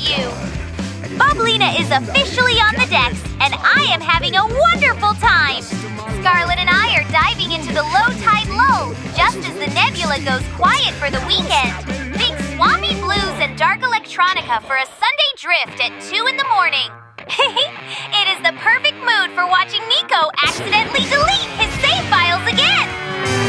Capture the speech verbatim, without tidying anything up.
you! Bubblina is officially on the decks, and I am having a wonderful time! Scarlet and I are diving into the low tide lull, just as the nebula goes quiet for the weekend. Think Swampy Blues and Dark Electronica for a Sunday drift at two in the morning.